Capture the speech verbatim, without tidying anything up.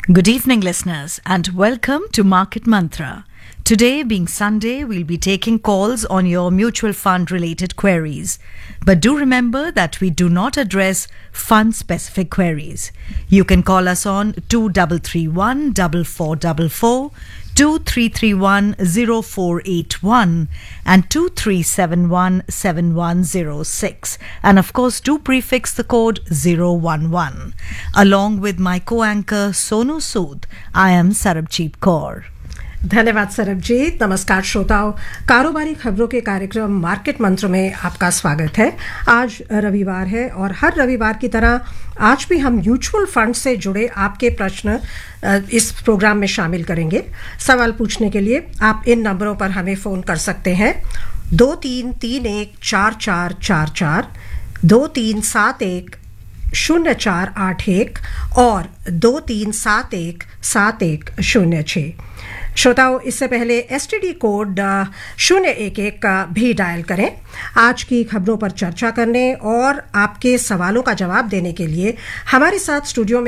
Good evening, listeners, and welcome to Market Mantra. Today, being Sunday, we'll be taking calls on your mutual fund related queries. But do remember that we do not address fund specific queries. You can call us on two three three one four four four four, two three three one zero four eight one and two three seven one seven one zero six. And of course, do prefix the code zero one one. Along with my co-anchor Sonu Sood, I am Sarabjeet Kaur. धन्यवाद सरबजीत। नमस्कार श्रोताओं, कारोबारी खबरों के कार्यक्रम market मंत्र में आपका स्वागत है। आज रविवार है और हर रविवार की तरह आज भी हम म्यूचुअल फंड से जुड़े आपके प्रश्न इस प्रोग्राम में शामिल करेंगे। सवाल पूछने के लिए आप इन नंबरों पर हमें फ़ोन कर सकते हैं दो तीन तीन एक चार चार चार चार, दो तीन सात एक शून्य चार आठ एक और दो तीन सात एक सात एक शून्य छः। श्रोताओं, इससे पहले एसटीडी कोड शून्य एक एक का भी डायल करें। आज की खबरों पर चर्चा करने और आपके सवालों का जवाब देने के लिए हमारे साथ स्टूडियो में